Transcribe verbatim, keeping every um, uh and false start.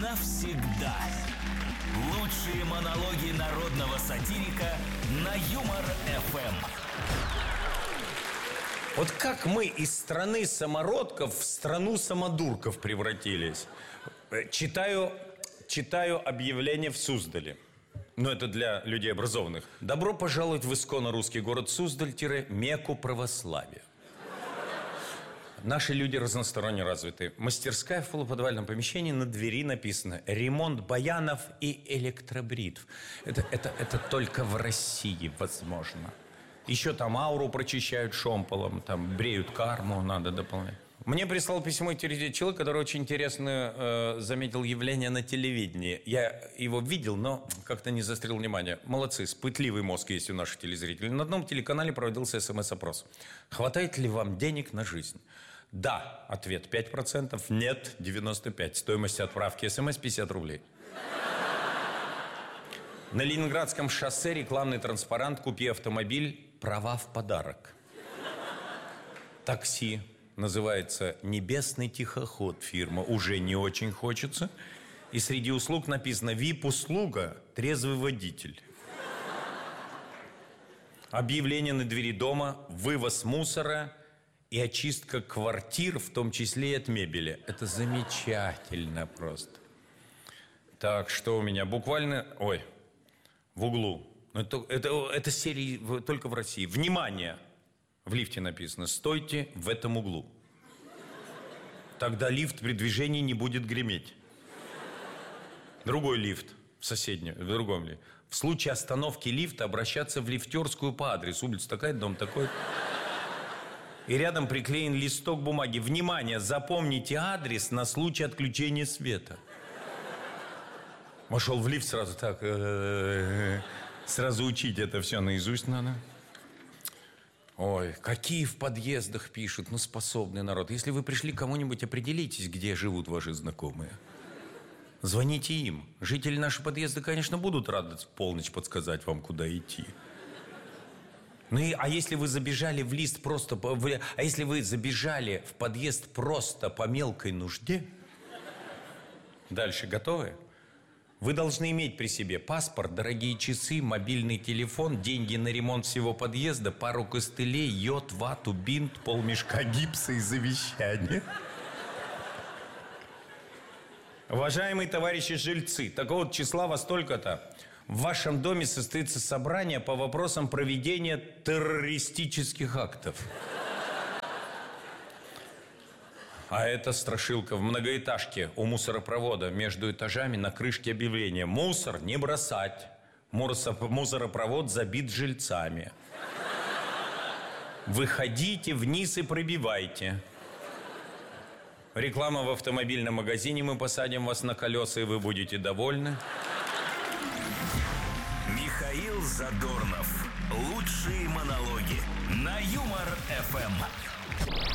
навсегда. Лучшие монологи народного сатирика на Юмор-эф эм. Вот как мы из страны самородков в страну самодурков превратились? Читаю, читаю объявление в Суздале. Но это для людей образованных. Добро пожаловать в исконно русский город Суздаль-Мекку православия. Наши люди разносторонне развиты. Мастерская в полуподвальном помещении, на двери написано «Ремонт баянов и электробритв». Это, это, это только в России возможно. Еще там ауру прочищают шомполом, там бреют карму, надо дополнять. Мне прислал письмо человек, который очень интересно э, заметил явление на телевидении. Я его видел, но как-то не заострил внимание. Молодцы, пытливый мозг есть у наших телезрителей. На одном телеканале проводился смс-опрос. Хватает ли вам денег на жизнь? Да, ответ пять процентов, нет, девяносто пять процентов. Стоимость отправки смс пятьдесят рублей. На Ленинградском шоссе рекламный транспарант «Купи автомобиль, права в подарок». Такси. Называется «Небесный тихоход» фирма. Уже не очень хочется. И среди услуг написано ви ай пи-услуга «Трезвый водитель». Объявление на двери дома, вывоз мусора и очистка квартир, в том числе и от мебели. Это замечательно просто. Так, что у меня? Буквально... Ой, в углу. Это, это, это серии только в России. Внимание! В лифте написано «Стойте в этом углу». Тогда лифт при движении не будет греметь. Другой лифт в соседнем, в другом лифте. В случае остановки лифта обращаться в лифтерскую по адресу. Улица такая, дом такой. И рядом приклеен листок бумаги. Внимание, запомните адрес на случай отключения света. Вошел в лифт сразу так. Сразу учить это все наизусть надо. Ой, какие в подъездах пишут, ну, способный народ. Если вы пришли к кому-нибудь, определитесь, где живут ваши знакомые. Звоните им. Жители нашего подъезда, конечно, будут рады в полночь подсказать вам, куда идти. Ну и, а если вы забежали в лист просто... По, в, а если вы забежали в подъезд просто по мелкой нужде? Дальше готовы? Вы должны иметь при себе паспорт, дорогие часы, мобильный телефон, деньги на ремонт всего подъезда, пару костылей, йод, вату, бинт, полмешка гипса и завещание. Уважаемые товарищи жильцы, такого числа вас столько-то. В вашем доме состоится собрание по вопросам проведения террористических актов. А это страшилка в многоэтажке у мусоропровода. Между этажами на крышке объявление: мусор не бросать. Мусоропровод забит жильцами. Выходите вниз и пробивайте. Реклама в автомобильном магазине. Мы посадим вас на колеса, и вы будете довольны. Михаил Задорнов. Лучшие монологи на Юмор-эф эм.